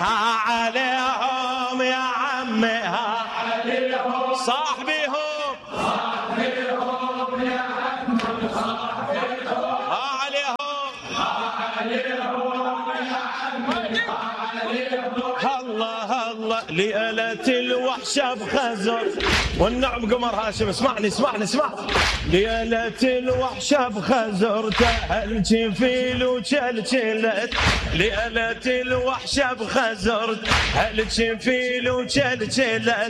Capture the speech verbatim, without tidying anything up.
ها عليهم يا عمي ها عليهم صاحبيهم صاحبيهم يا عمي صاحبيهم ها عليهم ها عليهم يا عمي ها عليهم الله الله ليلة الوحشة بخزر والنعم قمر هاشم اسمعني اسمعني اسمعني ليلة الوحشة بخزر تهل جفيل وجلجلت ليلة الوحشة بخزر هل جفيل وجلجلت